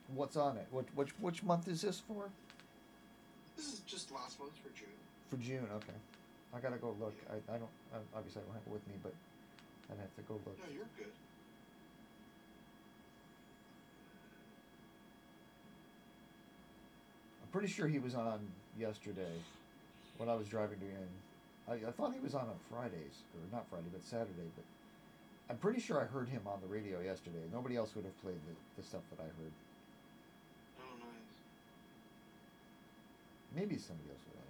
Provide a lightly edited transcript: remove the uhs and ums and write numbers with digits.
What's on it? Which month is this for? This is just last month for June. For June. Okay. I gotta go look. Yeah. I don't obviously I don't have it with me, but I'd have to go look. No, you're good. I'm pretty sure he was on yesterday when I was driving to in. I thought he was on Fridays or not Friday, but Saturday. But I'm pretty sure I heard him on the radio yesterday. Nobody else would have played the stuff that I heard. Oh, nice. Maybe somebody else would have.